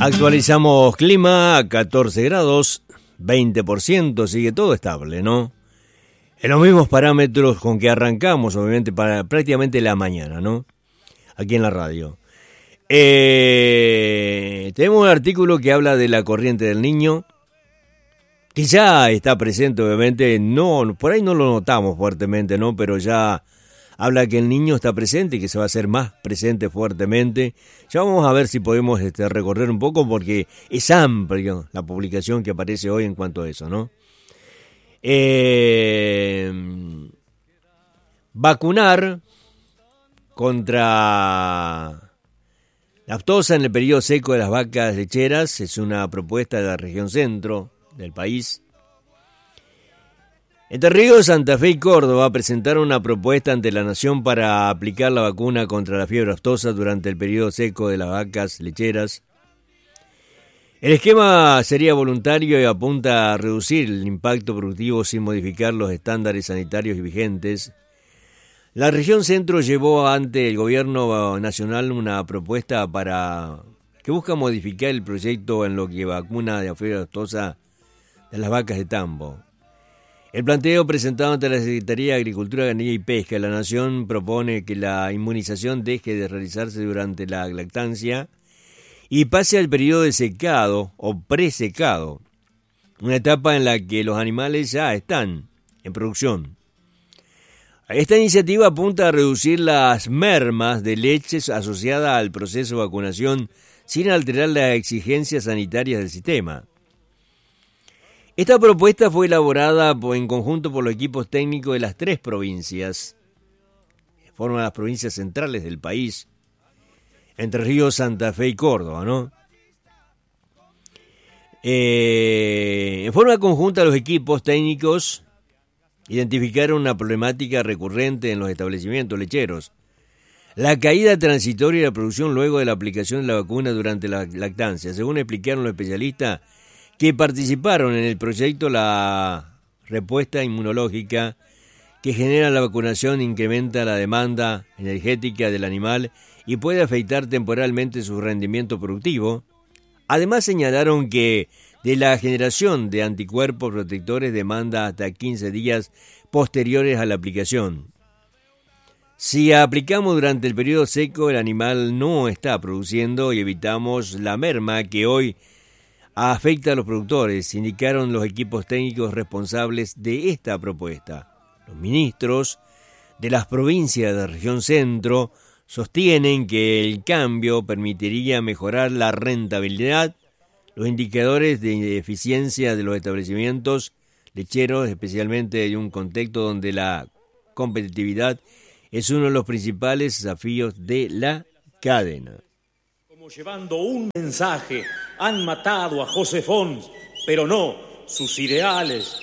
Actualizamos clima a 14 grados, 20%, sigue todo estable, ¿no? En los mismos parámetros con que arrancamos, obviamente, para prácticamente la mañana, ¿no? Aquí en la radio. Tenemos un artículo que habla de la corriente del Niño, que ya está presente, obviamente, no, por ahí no lo notamos fuertemente, ¿no? Pero ya habla que el Niño está presente y que se va a hacer más presente fuertemente. Ya vamos a ver si podemos recorrer un poco porque es amplia la publicación que aparece hoy en cuanto a eso, ¿no? Vacunar contra la aftosa en el periodo seco de las vacas lecheras es una propuesta de la región centro del país. Entre Ríos, Santa Fe y Córdoba presentaron una propuesta ante la Nación para aplicar la vacuna contra la fiebre aftosa durante el periodo seco de las vacas lecheras. El esquema sería voluntario y apunta a reducir el impacto productivo sin modificar los estándares sanitarios vigentes. La región centro llevó ante el gobierno nacional una propuesta que busca modificar el proyecto en lo que vacuna de la fiebre aftosa de las vacas de tambo. El planteo presentado ante la Secretaría de Agricultura, Ganadería y Pesca de la Nación propone que la inmunización deje de realizarse durante la lactancia y pase al periodo de secado o presecado, una etapa en la que los animales ya están en producción. Esta iniciativa apunta a reducir las mermas de leches asociadas al proceso de vacunación sin alterar las exigencias sanitarias del sistema. Esta propuesta fue elaborada en conjunto por los equipos técnicos de las 3 provincias, que forman las provincias centrales del país, Entre Ríos, Santa Fe y Córdoba, ¿no? En forma conjunta los equipos técnicos identificaron una problemática recurrente en los establecimientos lecheros: la caída transitoria de la producción luego de la aplicación de la vacuna durante la lactancia. Según explicaron los especialistas que participaron en el proyecto, la respuesta inmunológica que genera la vacunación incrementa la demanda energética del animal y puede afectar temporalmente su rendimiento productivo. Además, señalaron que de la generación de anticuerpos protectores demanda hasta 15 días posteriores a la aplicación. Si aplicamos durante el periodo seco, el animal no está produciendo y evitamos la merma que hoy afecta a los productores, indicaron los equipos técnicos responsables de esta propuesta. Los ministros de las provincias de la región centro sostienen que el cambio permitiría mejorar la rentabilidad, los indicadores de eficiencia de los establecimientos lecheros, especialmente en un contexto donde la competitividad es uno de los principales desafíos de la cadena. Como llevando un mensaje, han matado a José Fons, pero no sus ideales.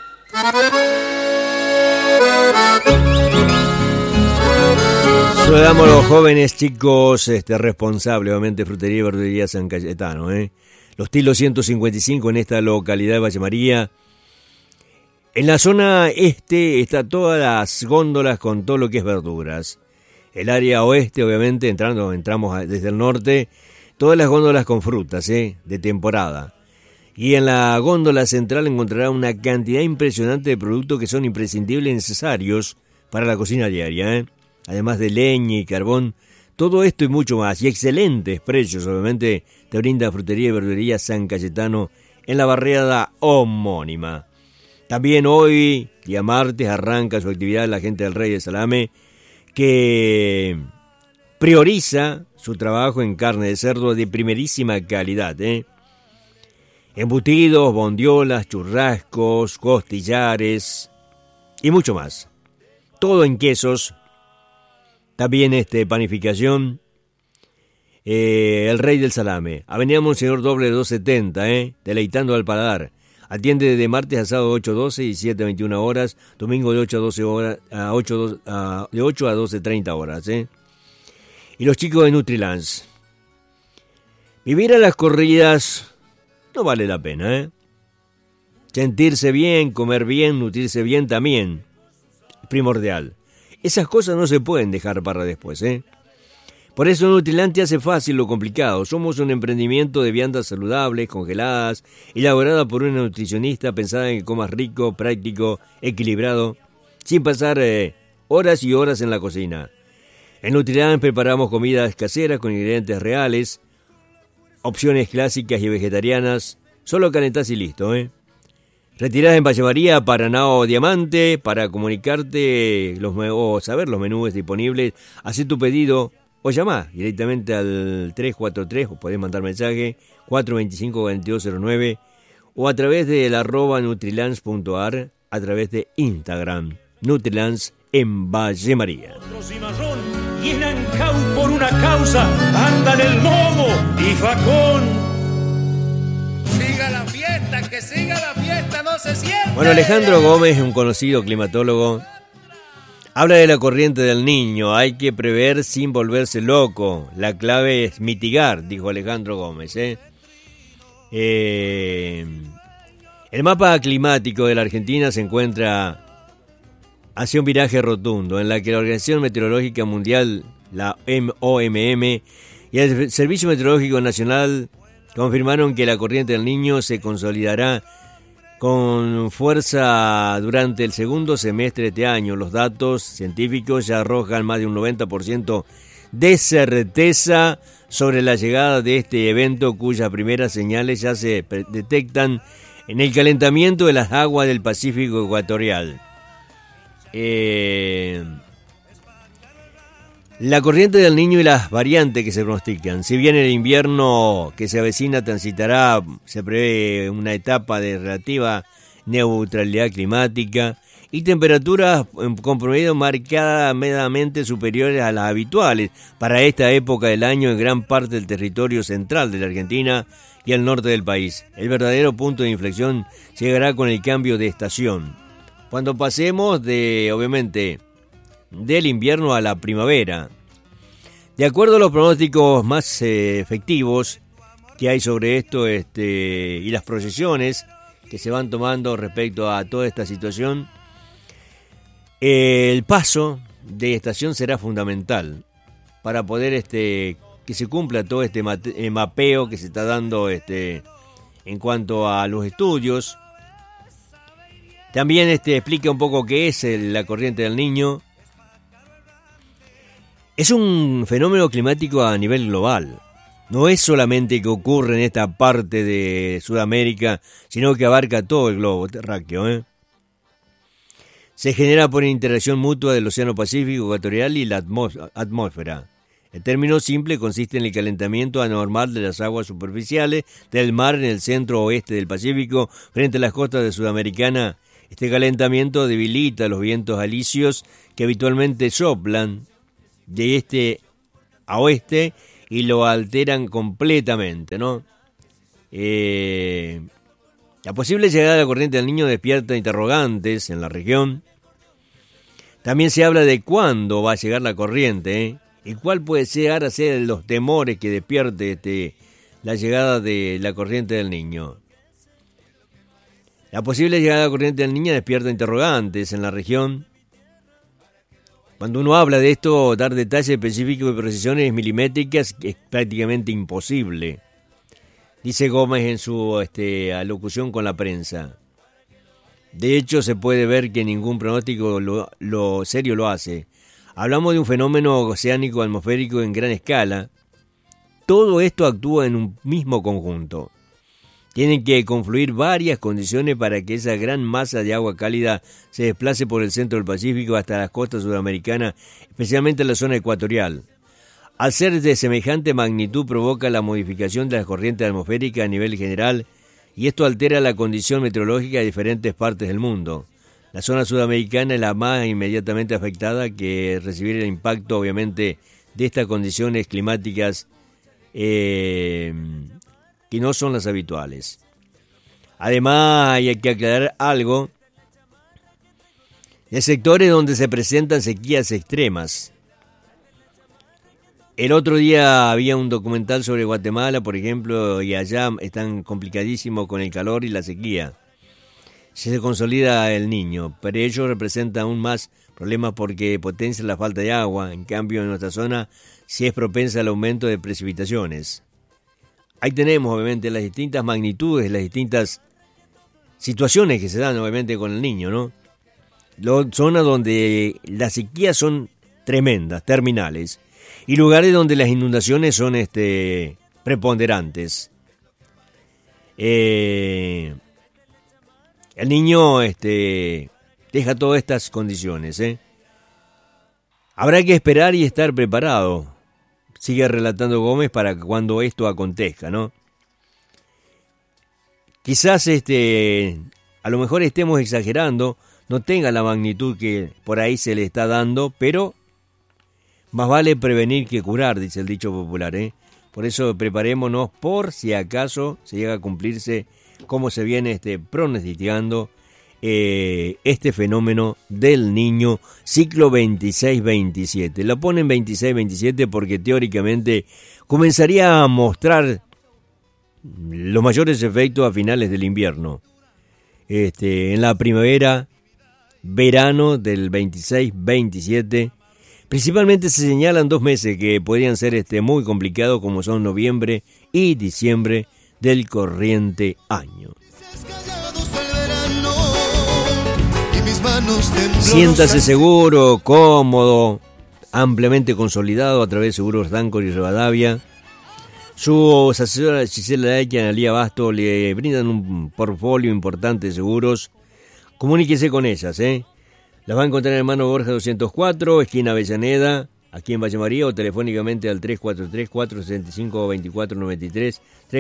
Saludamos a los jóvenes chicos responsables, obviamente, Frutería y Verdulería San Cayetano, Los Tilos 155 en esta localidad de Valle María. En la zona este está todas las góndolas con todo lo que es verduras. El área oeste, obviamente, entramos desde el norte, todas las góndolas con frutas, de temporada. Y en la góndola central encontrará una cantidad impresionante de productos que son imprescindibles y necesarios para la cocina diaria, Además de leña y carbón, todo esto y mucho más. Y excelentes precios, obviamente, te brinda Frutería y Verdulería San Cayetano en la barriada homónima. También hoy, día martes, arranca su actividad la gente del Rey de Salame, que prioriza su trabajo en carne de cerdo de primerísima calidad, Embutidos, bondiolas, churrascos, costillares y mucho más. Todo en quesos. También panificación. El Rey del Salame, Avenida Monseñor Doble 270, deleitando al paladar. Atiende de martes a sábado 8 a 12 y 7 a 21 horas, domingo de 8 a 12 horas, de 8 a 12:30 horas, Y los chicos de Nutrilance. Vivir a las corridas no vale la pena, Sentirse bien, comer bien, nutrirse bien también es primordial. Esas cosas no se pueden dejar para después, Por eso Nutriland te hace fácil lo complicado. Somos un emprendimiento de viandas saludables, congeladas, elaborada por una nutricionista pensada en que comas rico, práctico, equilibrado, sin pasar horas y horas en la cocina. En Nutriland preparamos comidas caseras con ingredientes reales, opciones clásicas y vegetarianas. Solo calentás y listo, Retirás en Valle María, Paraná o Diamante. Para comunicarte o saber los menús disponibles, haz tu pedido o llamá directamente al 343, o podés mandar mensaje 425-4209, o a través del @nutrilands.ar, a través de Instagram, Nutrilands en Valle María. Y en Ancau por una causa andan el Momo y Facón. Siga la fiesta, que siga la fiesta, no se siente. Bueno, Alejandro Gómez, un conocido climatólogo, habla de la corriente del Niño. Hay que prever sin volverse loco. La clave es mitigar, dijo Alejandro Gómez. El mapa climático de la Argentina se encuentra hacia un viraje rotundo, en la que la Organización Meteorológica Mundial, la OMM, y el Servicio Meteorológico Nacional confirmaron que la corriente del Niño se consolidará con fuerza durante el segundo semestre de este año. Los datos científicos ya arrojan más de un 90% de certeza sobre la llegada de este evento, cuyas primeras señales ya se detectan en el calentamiento de las aguas del Pacífico ecuatorial. La corriente del Niño y las variantes que se pronostican. Si bien el invierno que se avecina transitará, se prevé una etapa de relativa neutralidad climática y temperaturas con promedio marcadamente superiores a las habituales para esta época del año en gran parte del territorio central de la Argentina y al norte del país. El verdadero punto de inflexión llegará con el cambio de estación, cuando pasemos obviamente, del invierno a la primavera. De acuerdo a los pronósticos más efectivos que hay sobre esto y las proyecciones que se van tomando respecto a toda esta situación, el paso de estación será fundamental para poder que se cumpla todo este mapeo que se está dando en cuanto a los estudios. También explica un poco qué es la corriente del Niño. Es un fenómeno climático a nivel global. No es solamente que ocurre en esta parte de Sudamérica, sino que abarca todo el globo terráqueo. Se genera por interacción mutua del Océano Pacífico ecuatorial y la atmósfera. El término simple consiste en el calentamiento anormal de las aguas superficiales del mar en el centro oeste del Pacífico frente a las costas de Sudamericana. Este calentamiento debilita los vientos alisios que habitualmente soplan de este a oeste y lo alteran completamente, ¿no? La posible llegada de la corriente del Niño despierta interrogantes en la región. También se habla de cuándo va a llegar la corriente, y cuál puede llegar a ser los temores que despierte la llegada de la corriente del Niño. La posible llegada de la corriente del Niño despierta interrogantes en la región. Cuando uno habla de esto, dar detalles específicos y precisiones milimétricas es prácticamente imposible, dice Gómez en su alocución con la prensa. De hecho, se puede ver que ningún pronóstico lo serio lo hace. Hablamos de un fenómeno oceánico atmosférico en gran escala. Todo esto actúa en un mismo conjunto. Tienen que confluir varias condiciones para que esa gran masa de agua cálida se desplace por el centro del Pacífico hasta las costas sudamericanas, especialmente en la zona ecuatorial. Al ser de semejante magnitud provoca la modificación de las corrientes atmosféricas a nivel general, y esto altera la condición meteorológica de diferentes partes del mundo. La zona sudamericana es la más inmediatamente afectada, que recibir el impacto obviamente de estas condiciones climáticas que no son las habituales. Además, hay que aclarar algo: en sectores donde se presentan sequías extremas. El otro día había un documental sobre Guatemala, por ejemplo, y allá están complicadísimos con el calor y la sequía. Se consolida el Niño, pero ello representa aún más Problemas porque potencia la falta de agua. En cambio, en nuestra zona sí es propensa al aumento de precipitaciones. Ahí tenemos, obviamente, las distintas magnitudes, las distintas situaciones que se dan, obviamente, con el Niño, ¿no? Zonas donde las sequías son tremendas, terminales, y lugares donde las inundaciones son preponderantes. El Niño deja todas estas condiciones. Habrá que esperar y estar preparado, sigue relatando Gómez, para cuando esto acontezca, ¿no? Quizás a lo mejor estemos exagerando, no tenga la magnitud que por ahí se le está dando, pero más vale prevenir que curar, dice el dicho popular, Por eso preparémonos por si acaso se llega a cumplirse como se viene pronosticando este fenómeno del Niño ciclo 26-27. Lo ponen 26-27 porque teóricamente comenzaría a mostrar los mayores efectos a finales del invierno. En la primavera, verano del 26-27, principalmente se señalan 2 meses que podrían ser muy complicados, como son noviembre y diciembre del corriente año. Siéntase seguro, cómodo, ampliamente consolidado a través de Seguros Dancor y Rivadavia. Sus asesoras Gisela Daich y Analía Basto le brindan un portfolio importante de seguros. Comuníquese con ellas, Las va a encontrar en Hermano Borja 204, esquina Avellaneda, aquí en Valle María, o telefónicamente al 343-465-2493,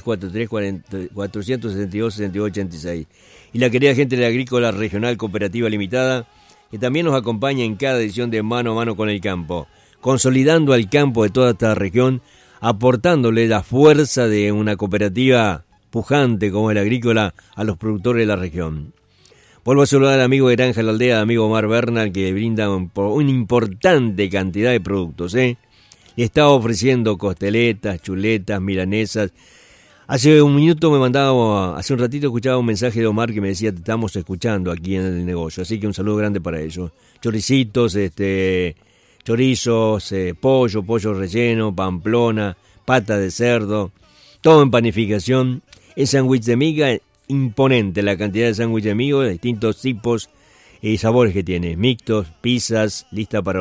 343-462-6886. Y la querida gente de la Agrícola Regional Cooperativa Limitada, que también nos acompaña en cada edición de Mano a Mano con el Campo, consolidando al campo de toda esta región, aportándole la fuerza de una cooperativa pujante como es la agrícola a los productores de la región. Vuelvo a saludar al amigo de Granja La Aldea, amigo Omar Bernal, que brinda una importante cantidad de productos. Y está ofreciendo costeletas, chuletas, milanesas. Hace un ratito escuchaba un mensaje de Omar que me decía: te estamos escuchando aquí en el negocio. Así que un saludo grande para ellos. Choricitos, chorizos, pollo relleno, pamplona, pata de cerdo, todo en panificación. El sándwich de miga, imponente la cantidad de sándwich de miga, de distintos tipos y sabores que tiene. Mixtos, pizzas, lista para